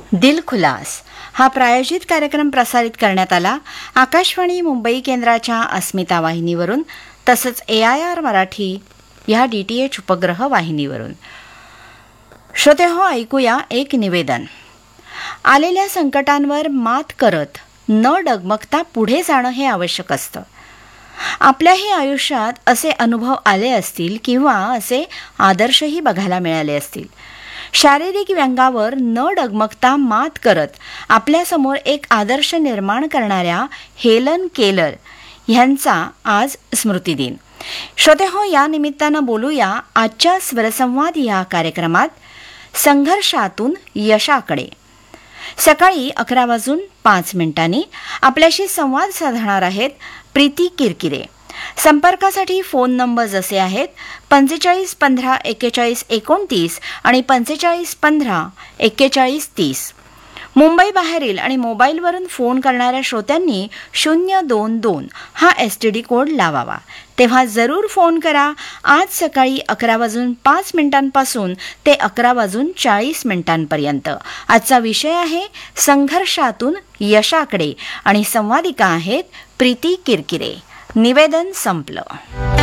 दिल खुलास हा प्रायोजित कार्यक्रम प्रसारित करण्यात आला आकाशवाणी मुंबई केंद्राच्या अस्मिता वाहिनीवरून तसंच AIR मराठी ह्या DTH उपग्रह वाहिनीवरून. श्रोतेहो, ऐकूया एक निवेदन. आलेल्या संकटांवर मात करत न डगमगता पुढे जाणं हे आवश्यक असतं. आपल्याही आयुष्यात असे अनुभव आले असतील किंवा असे आदर्शही बघायला मिळाले असतील. शारीरिक व्यंगावर न डगमगता मात करत आपल्यासमोर एक आदर्श निर्माण करणाऱ्या हेलन केलर ह्यांचा आज स्मृतिदिन. श्रोतेहो, या निमित्तानं बोलूया आजच्या स्वरसंवाद या कार्यक्रमात संघर्षातून यशाकडे. सकाळी 11:05 आपल्याशी संवाद साधणार आहेत प्रीती किरकिरे. संपर्कासाठी फोन नंबर जसे आहेत 45 15 41 29 आणि 45 15 41 30. मुंबई बाहेरील आणि मोबाईलवरून फोन करणाऱ्या श्रोत्यांनी 022 हा STD कोड लावावा. तेव्हा जरूर फोन करा. आज सकाळी 11:05 ते 11:40 आजचा विषय आहे संघर्षातून यशाकडे आणि संवादिका आहेत प्रीती किरकिरे. निवेदन संपलं.